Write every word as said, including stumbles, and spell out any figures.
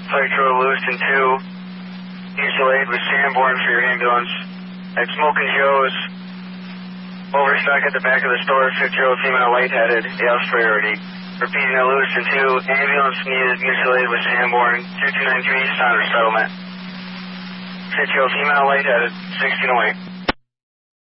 Flight Control Lewiston two, mutual aid with Sanborn for your ambulance. At Smokin' Joe's, overstock at the back of the store, fifty-year-old female lightheaded, Yale's priority. Repeating at Lewiston two, ambulance needed, mutual aid with Sanborn, two two nine three, Sounder Settlement. fifty-year-old female lightheaded, sixteen oh eight.